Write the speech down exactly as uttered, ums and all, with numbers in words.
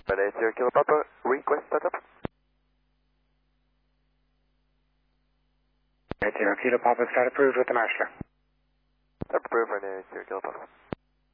eight zero Kilo Papa, request setup. eight zero Kilo Papa, start approved with the marshaller. Start approved for eight zero Kilo Papa.